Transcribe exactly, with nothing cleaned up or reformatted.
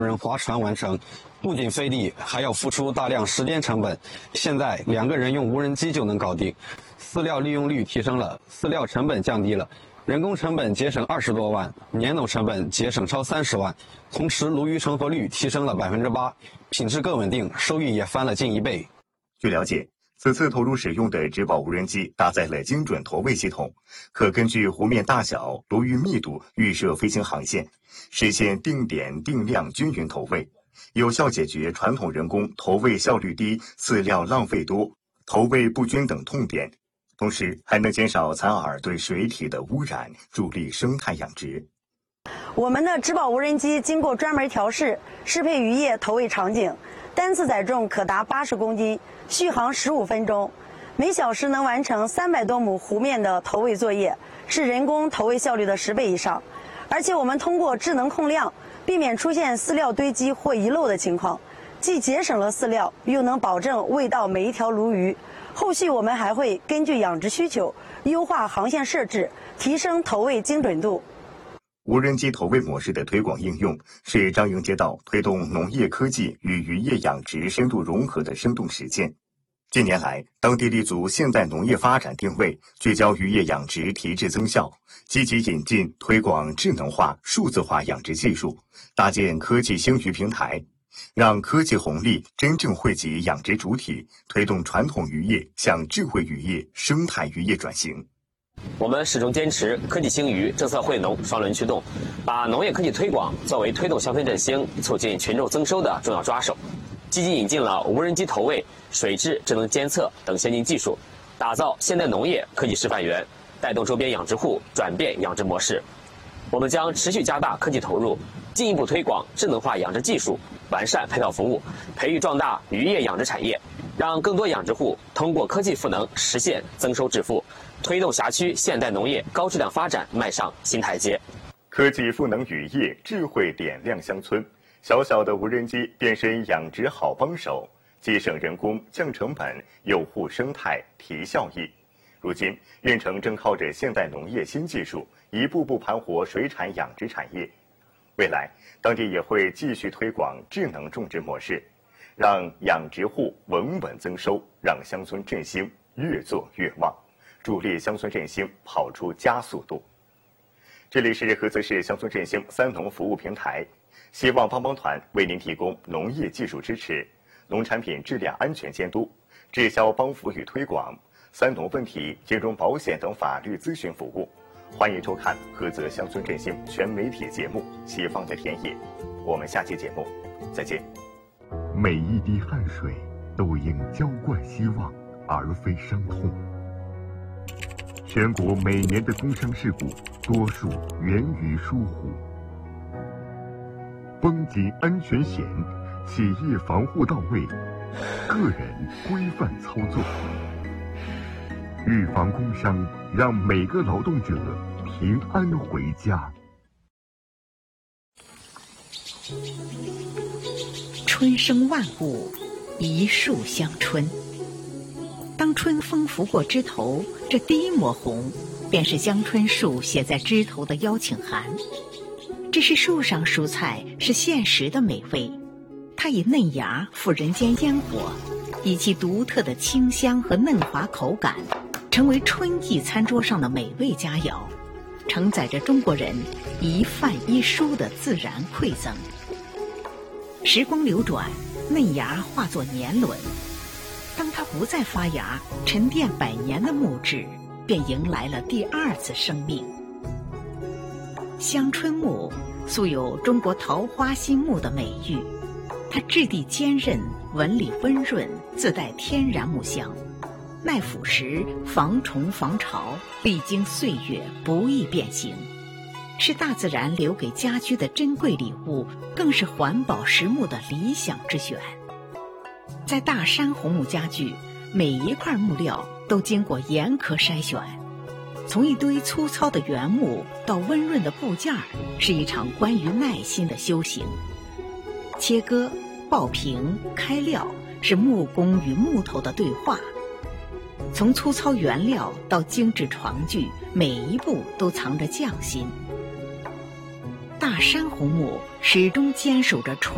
人划船完成，不仅费力，还要付出大量时间成本。现在两个人用无人机就能搞定，饲料利用率提升了，饲料成本降低了，人工成本节省二十多万，年农成本节省超三十万，同时鲈鱼成活率提升了百分之八，品质更稳定，收益也翻了近一倍。 据了解，此次投入使用的植保无人机搭载了精准投喂系统，可根据湖面大小、鲈鱼密度预设飞行航线，实现定点定量均匀投喂，有效解决传统人工投喂效率低、饲料浪费多、投喂不均等痛点，同时还能减少残饵对水体的污染，助力生态养殖。 我们的植保无人机经过专门调试，适配渔业投喂场景，单次载重可达八十公斤，续航十五分钟，每小时能完成三百多亩湖面的投喂作业，是人工投喂效率的十倍以上。而且我们通过智能控量，避免出现饲料堆积或遗漏的情况，既节省了饲料，又能保证喂到每一条鲈鱼。后续我们还会根据养殖需求，优化航线设置，提升投喂精准度。 无人机投喂模式的推广应用，是张营街道推动农业科技与渔业养殖深度融合的生动实践。近年来，当地立足现代农业发展定位，聚焦渔业养殖提质增效，积极引进推广智能化、数字化养殖技术，搭建科技兴渔平台，让科技红利真正惠及养殖主体，推动传统渔业向智慧渔业、生态渔业转型。 我们始终坚持科技兴渔、政策惠农双轮驱动，把农业科技推广作为推动乡村振兴、促进群众增收的重要抓手，积极引进了无人机投喂、水质智能监测等先进技术，打造现代农业科技示范园，带动周边养殖户转变养殖模式。我们将持续加大科技投入，进一步推广智能化养殖技术，完善配套服务，培育壮大渔业养殖产业，让更多养殖户通过科技赋能实现增收致富，推动辖区现代农业高质量发展迈上新台阶。 科技赋能渔业，智慧点亮乡村。小小的无人机变身养殖好帮手，节省人工、降成本，有护生态、提效益。如今，运城正靠着现代农业新技术，一步步盘活水产养殖产业。未来，当地也会继续推广智能种植模式，让养殖户稳稳增收，让乡村振兴越做越旺，助力乡村振兴跑出加速度。这里是菏泽市乡村振兴三农服务平台，希望帮帮团为您提供农业技术支持、农产品质量安全监督、滞销帮扶与推广、三农问题、金融保险等法律咨询服务。欢迎收看菏泽乡村振兴全媒体节目《西方的田野》，我们下期节目再见。 每一滴汗水都应浇灌希望，而非伤痛。全国每年的工伤事故多数源于疏忽。绷紧安全险，企业防护到位，个人规范操作，预防工伤，让每个劳动者平安回家。 春生万物，一树香春。当春风拂过枝头，这第一抹红，便是香春树写在枝头的邀请函。这是树上蔬菜，是现实的美味。它以嫩芽赴人间烟火，以其独特的清香和嫩滑口感，成为春季餐桌上的美味佳肴，承载着中国人一饭一蔬的自然馈赠。时光流转，嫩芽化作年轮，当它不再发芽，沉淀百年的木质便迎来了第二次生命。香春木素有中国桃花心木的美誉，它质地坚韧，纹理温润，自带天然木香，耐腐蚀，防虫防潮，历经岁月不易变形，是大自然留给家居的珍贵礼物，更是环保实木的理想之选。在大山红木家具，每一块木料都经过严苛筛选，从一堆粗糙的原木到温润的部件，是一场关于耐心的修行。切割、爆平、开料，是木工与木头的对话。从粗糙原料到精致床具，每一步都藏着匠心。大山红木始终坚守着传